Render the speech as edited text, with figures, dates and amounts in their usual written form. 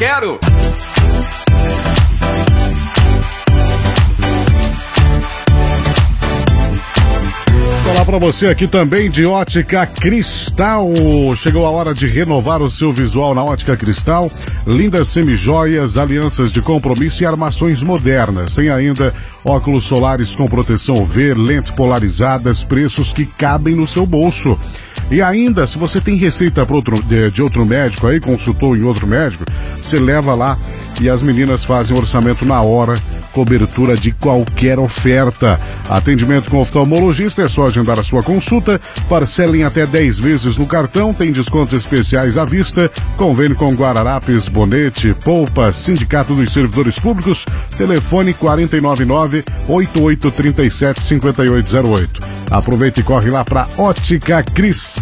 quero. Falar para você aqui também de Ótica Cristal. Chegou a hora de renovar o seu visual na Ótica Cristal. Lindas semijoias, alianças de compromisso e armações modernas. Tem ainda óculos solares com proteção UV, lentes polarizadas, preços que cabem no seu bolso. E ainda, se você tem receita de outro médico aí, consultou em outro médico, você leva lá e as meninas fazem orçamento na hora, cobertura de qualquer oferta. Atendimento com oftalmologista, é só agendar a sua consulta, parcela em até 10 vezes no cartão, tem descontos especiais à vista, convênio com Guararapes, Bonete, Poupa, Sindicato dos Servidores Públicos, telefone 499-8837-5808. Aproveita e corre lá para Ótica Cristal.